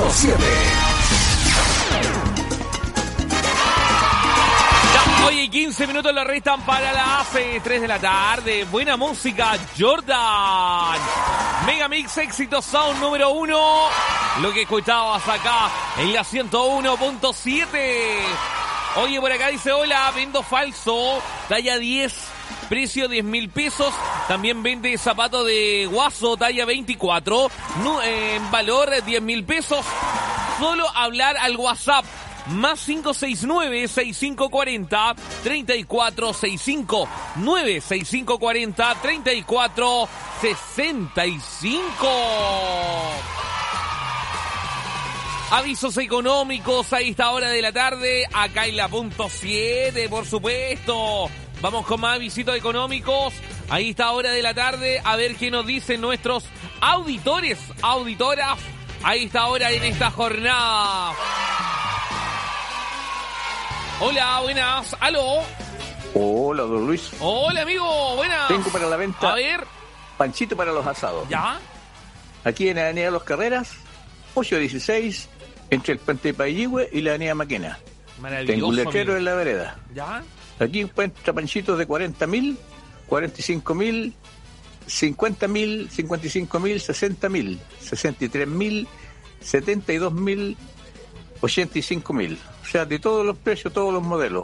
Oye, 15 minutos le restan para las 3 de la tarde. Buena música, Jordan. Megamix Éxito Sound número 1. Lo que escuchabas acá en la 101.7. Oye, por acá dice, hola, vendo falso, talla 10, precio 10.000 pesos. También vende zapato de guaso, talla 24, en valor 10.000 pesos. Solo hablar al WhatsApp. Más 569-6540-3465. 96540-3465. Avisos económicos a esta hora de la tarde, acá en la punto 7, por supuesto. Vamos con más avisitos económicos a esta hora de la tarde, a ver qué nos dicen nuestros auditores, auditoras, a esta hora en esta jornada. Hola, buenas, aló. Hola, don Luis. Hola, amigo, buenas. Tengo para la venta, a ver, panchito para los asados. ¿ya? Aquí en la Avenida Los Carreras, 816, entre el puente de Payihue y la Avenida Maquena. Maravilloso. Tengo un letrero amigo en la vereda. ¿Ya? Aquí encuentra panchitos de 40.000, 45.000, 50.000, 55.000, 60.000, 63.000, 72.000, 85.000. O sea, de todos los precios, todos los modelos.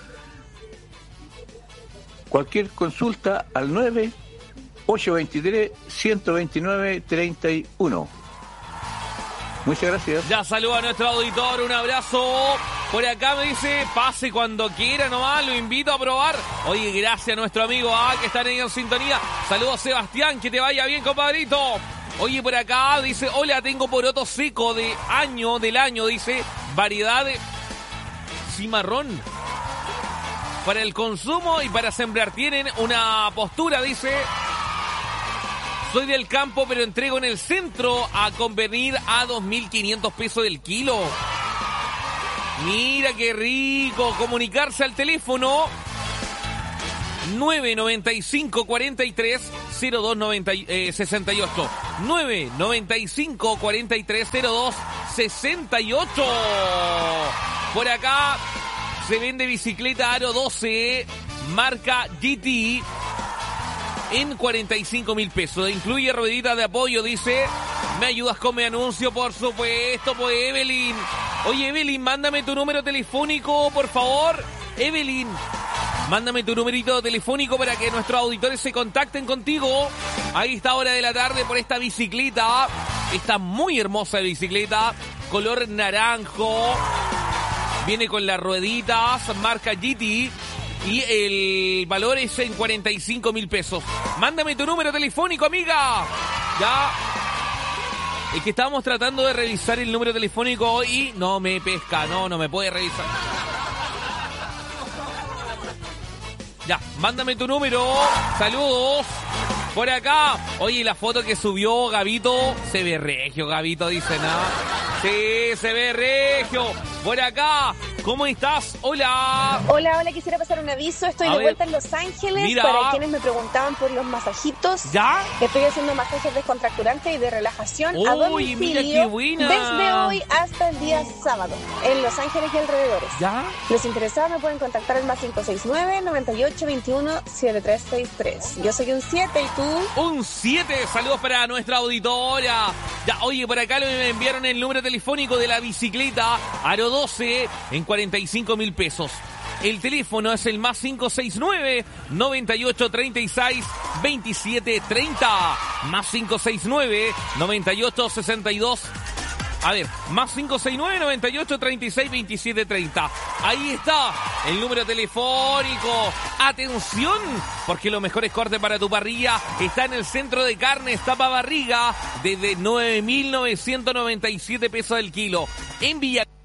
Cualquier consulta al 9-823-129-31. Muchas gracias. Ya saluda a nuestro auditor, un abrazo. Por acá me dice, pase cuando quiera nomás, lo invito a probar. Oye, gracias a nuestro amigo que están ahí en sintonía. Saludos, Sebastián, que te vaya bien, compadrito. Oye, por acá dice, hola, tengo poroto seco del año, dice, variedad de cimarrón. Para el consumo y para sembrar. Tienen una postura, dice, soy del campo, pero entrego en el centro a convenir a 2.500 pesos del kilo. Mira qué rico. Comunicarse al teléfono 995 43 02 68. 995 43 02 68. Por acá se vende bicicleta Aro 12, marca GT, en 45.000 pesos. Incluye rueditas de apoyo, dice. ¿Me ayudas con mi anuncio? Por supuesto, pues, Evelyn. Oye, Evelyn, mándame tu número telefónico, por favor. Evelyn, mándame tu numerito telefónico para que nuestros auditores se contacten contigo a esta hora de la tarde por esta bicicleta. Esta muy hermosa bicicleta, color naranjo. Viene con las rueditas, marca GT. Y el valor es en 45.000 pesos. Mándame tu número telefónico, amiga. Ya. Es que estábamos tratando de revisar el número telefónico y no me pesca. No me puede revisar. Ya, mándame tu número. Saludos. Por acá. Oye, la foto que subió Gabito. Se ve regio, Gabito, dice, ¿no? Sí, se ve regio. Por acá. ¿Cómo estás? Hola. Hola, quisiera pasar un aviso. Estoy de vuelta en Los Ángeles. Mira. Para quienes me preguntaban por los masajitos. ¿Ya? Estoy haciendo masajes descontracturantes y de relajación a Uy, mira qué domicilio buena. desde hoy hasta el día sábado en Los Ángeles y alrededores. ¿Ya? Los interesados me pueden contactar al más 569-9821-7363. Yo soy un 7 y tú. Un 7, saludos para nuestra auditora. Ya, oye, por acá me enviaron el número telefónico de la bicicleta Aro 12 en 45.000 pesos. El teléfono es el más 569-9836-2730. Más 569-9862. A ver, más 569-9836-2730. Ahí está el número telefónico. Atención, porque los mejores cortes para tu parrilla está en el Centro de Carnes Tapa Barriga desde 9.997 pesos el kilo. En Villa